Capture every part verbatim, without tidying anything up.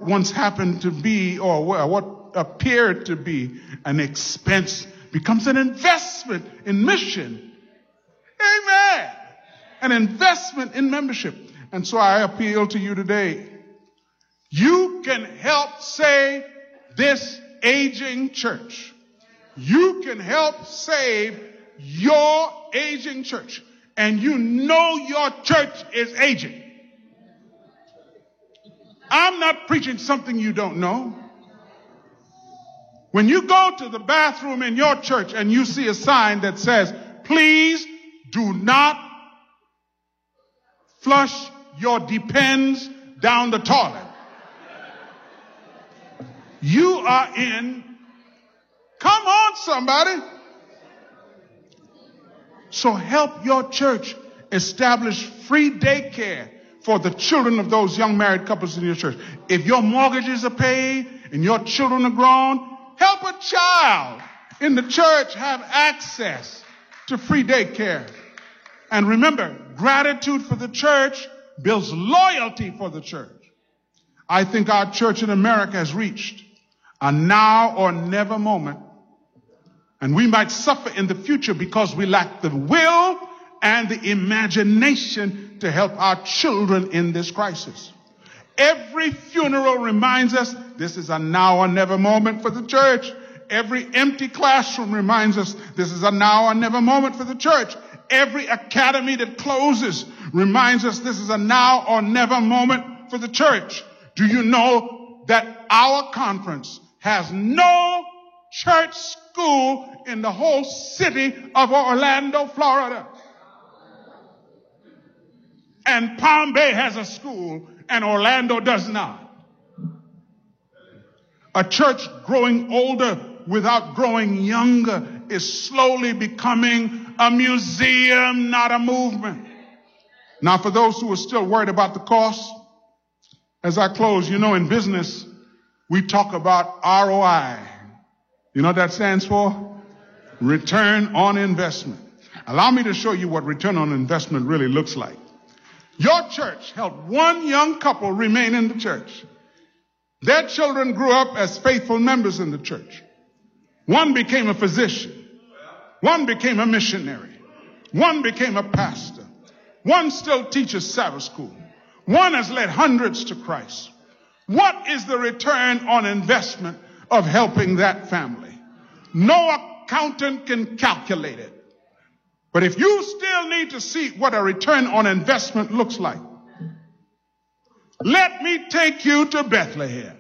what once happened to be, or what appeared to be an expense, becomes an investment in mission. Amen. An investment in membership. And so I appeal to you today. You can help save this aging church. You can help save your aging church. And you know your church is aging. I'm not preaching something you don't know. When you go to the bathroom in your church and you see a sign that says, please do not flush your depends down the toilet, you are in, come on somebody. So help your church establish free daycare for the children of those young married couples in your church. If your mortgages are paid and your children are grown, help a child in the church have access to free daycare. And remember, gratitude for the church builds loyalty for the church. I think our church in America has reached a now or never moment. And we might suffer in the future because we lack the will and the imagination to help our children in this crisis. Every funeral reminds us this is a now or never moment for the church. Every empty classroom reminds us this is a now or never moment for the church. Every academy that closes reminds us this is a now or never moment for the church. Do you know that our conference has no church school in the whole city of Orlando, Florida? And Palm Bay has a school and Orlando does not. A church growing older without growing younger is slowly becoming a museum, not a movement. Now, for those who are still worried about the cost, as I close, you know, in business, we talk about R O I. You know what that stands for? Return on investment. Allow me to show you what return on investment really looks like. Your church helped one young couple remain in the church. Their children grew up as faithful members in the church. One became a physician. One became a missionary. One became a pastor. One still teaches Sabbath school. One has led hundreds to Christ. What is the return on investment of helping that family? No accountant can calculate it. But if you still need to see what a return on investment looks like, let me take you to Bethlehem.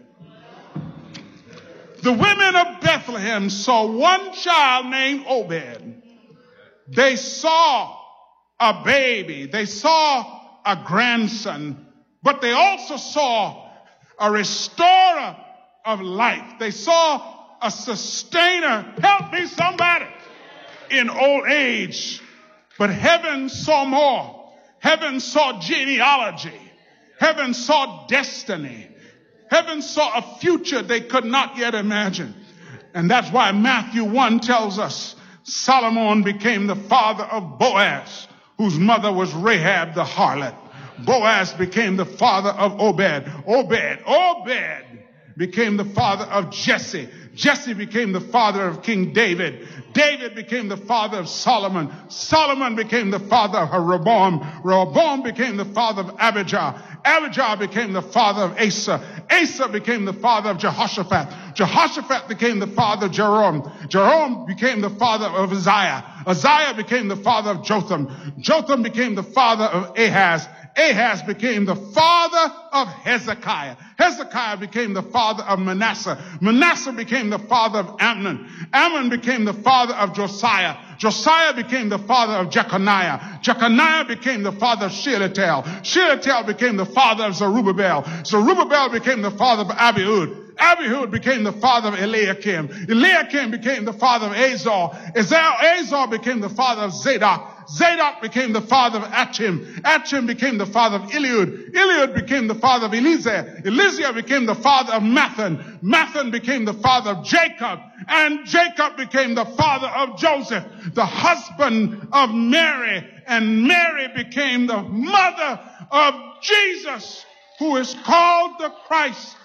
The women of Bethlehem saw one child named Obed. They saw a baby. They saw a grandson. But they also saw a restorer of life. They saw a sustainer. Help me, somebody. In old age. But heaven saw more. Heaven saw genealogy. Heaven saw destiny. Heaven saw a future they could not yet imagine. And that's why Matthew one tells us Solomon became the father of Boaz, whose mother was Rahab the harlot. Boaz became the father of Obed. Obed, Obed became the father of Jesse. Jesse became the father of King David. David became the father of Solomon. Solomon became the father of Rehoboam. Rehoboam became the father of Abijah. Abijah became the father of Asa. Asa became the father of Jehoshaphat. Jehoshaphat became the father of Jeroboam. Jeroboam became the father of Uzziah. Uzziah became the father of Jotham. Jotham became the father of Ahaz. Ahaz became the father of Hezekiah. Hezekiah became the father of Manasseh. Manasseh became the father of Amnon. Amnon became the father of Josiah. Josiah became the father of Jeconiah. Jeconiah became the father of Shealtiel. Shealtiel became the father of Zerubbabel. Zerubbabel became the father of Abihud. Abihud became the father of Eliakim. Eliakim became the father of Azor. Azor became the father of Zadok. Zadok became the father of Achim. Achim became the father of Eliud. Eliud became the father of Eleazar. Eleazar became the father of Mathan. Mathan became the father of Jacob. And Jacob became the father of Joseph, the husband of Mary. And Mary became the mother of Jesus, who is called the Christ,